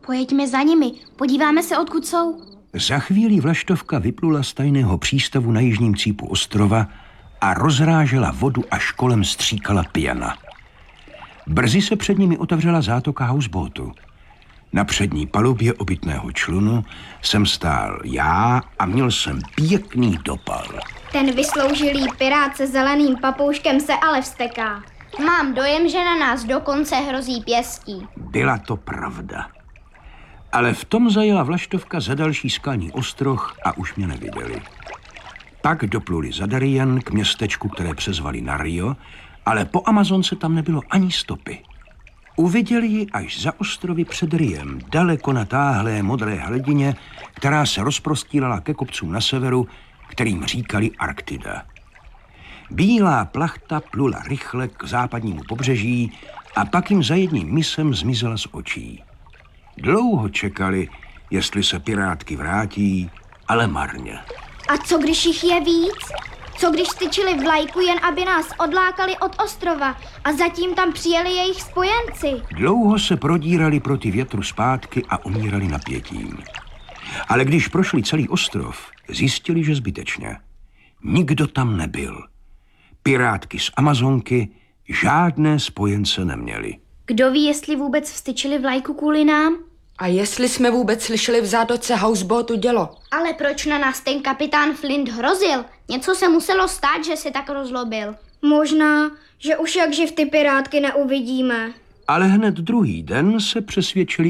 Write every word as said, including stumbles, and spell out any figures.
Pojeďme za nimi, podíváme se, odkud jsou. Za chvíli vlaštovka vyplula z tajného přístavu na jižním cípu ostrova a rozrážela vodu, až kolem stříkala pěna. Brzy se před nimi otevřela zátoka houseboatu. Na přední palubě obytného člunu jsem stál já a měl jsem pěkný dopal. Ten vysloužilý pirát se zeleným papouškem se ale vzteká. Mám dojem, že na nás dokonce hrozí pěstí. Byla to pravda. Ale v tom zajela vlaštovka za další skalní ostroh a už mě neviděli. Pak dopluli za Darien k městečku, které přezvali na Rio, ale po Amazonce tam nebylo ani stopy. Uviděli ji až za ostrovy před Riem, daleko na táhlé modré hladině, která se rozprostírala ke kopcům na severu, kterým říkali Arktida. Bílá plachta plula rychle k západnímu pobřeží a pak jim za jedním misem zmizela z očí. Dlouho čekali, jestli se pirátky vrátí, ale marně. A co když jich je víc? Co když styčili vlajku, jen aby nás odlákali od ostrova a zatím tam přijeli jejich spojenci? Dlouho se prodírali proti větru zpátky a umírali napětím. Ale když prošli celý ostrov, zjistili, že zbytečně. Nikdo tam nebyl. Pirátky z Amazonky žádné spojence neměli. Kdo ví, jestli vůbec vstyčili vlajku kvůli nám? A jestli jsme vůbec slyšeli v zátoce houseboatu dělo? Ale proč na nás ten kapitán Flint hrozil? Něco se muselo stát, že se tak rozlobil. Možná, že už jak živ ty pirátky neuvidíme. Ale hned druhý den se přesvědčili